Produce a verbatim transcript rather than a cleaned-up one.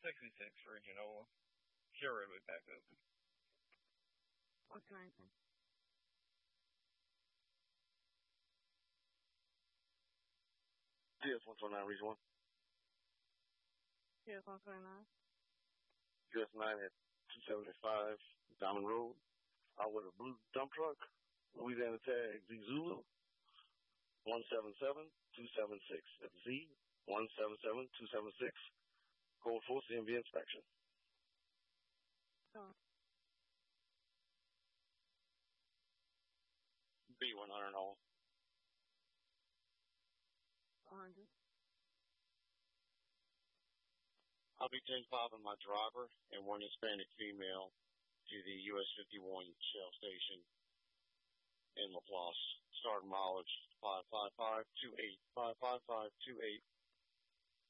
sixty-six for Genoa. Sure, it'll be back open. What's your answer? T S one twenty-nine, Region one. T S one twenty-nine. U S nine at two seventy-five Diamond Road. Out with a blue dump truck. Louisiana tag Z Zulu. one seven seven two seven six. That's Z one seven seven two seven six. Code four C M V inspection. Oh. B one hundred all. one hundred. I'll be ten five on my driver and one Hispanic female to the U S fifty-one Shell station in LaPlace. Start mileage five five five two eight. five five five two eight.